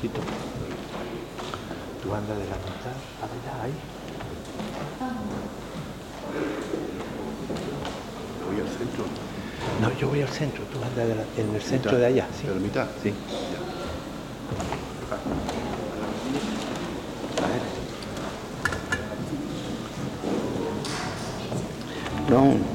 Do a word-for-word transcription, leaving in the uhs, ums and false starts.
momentito. Tú andas de la mitad, allá, ahí. Voy al centro. No, yo voy al centro, tú andas de la, en el centro de allá, ¿sí? ¿De la mitad? Sí. Ya. A ver. No.